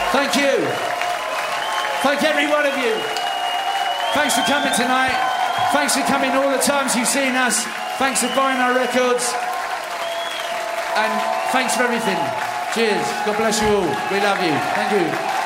Thank you. Thank every one of you. Thanks for coming tonight. Thanks for coming all the times you've seen us. Thanks for buying our records. And thanks for everything. Cheers. God bless you all. We love you. Thank you.